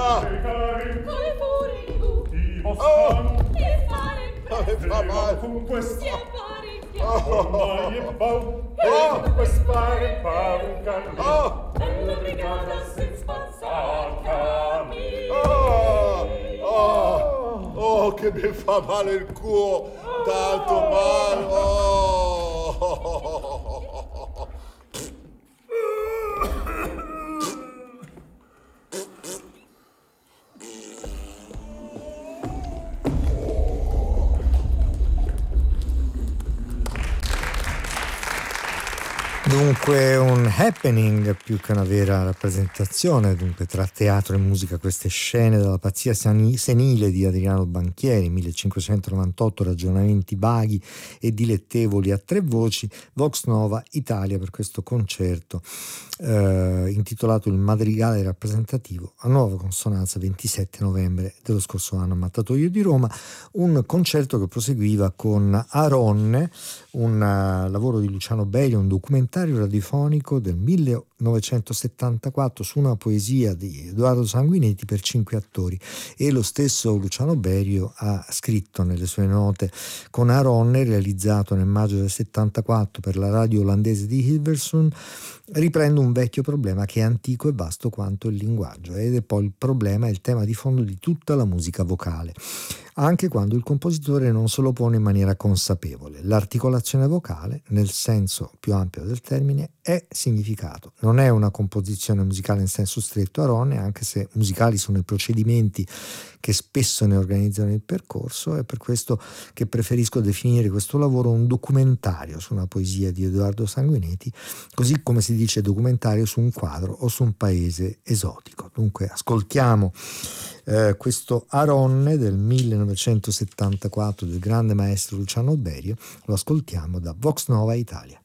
Mi fa male. Con questo ormai è bau e per spare paruca e la brigata si spazzata oh, che mi fa male il cuore, tanto male. Dunque un happening più che una vera rappresentazione, dunque tra teatro e musica, queste scene della pazzia senile di Adriano Banchieri, 1598, ragionamenti vaghi e dilettevoli a tre voci, Vox Nova Italia, per questo concerto intitolato Il Madrigale rappresentativo a nuova consonanza, 27 novembre dello scorso anno a Mattatoio di Roma, un concerto che proseguiva con Aronne, un lavoro di Luciano Berio, un documentario radiofonico del 1974 su una poesia di Edoardo Sanguinetti per 5 attori, e lo stesso Luciano Berio ha scritto nelle sue note: con Aronne, realizzato nel maggio del 74 per la radio olandese di Hilversum, riprendo un vecchio problema che è antico e vasto quanto il linguaggio, ed è poi il problema e il tema di fondo di tutta la musica vocale, anche quando il compositore non se lo pone in maniera consapevole. L'articolazione vocale, nel senso più ampio del termine, è significato. Non è una composizione musicale in senso stretto Aronne, anche se musicali sono i procedimenti che spesso ne organizzano il percorso. È per questo che preferisco definire questo lavoro un documentario su una poesia di Edoardo Sanguinetti, così come si dice documentario su un quadro o su un paese esotico. Dunque ascoltiamo questo Aronne del 1974 del grande maestro Luciano Berio, lo ascoltiamo da Vox Nova Italia.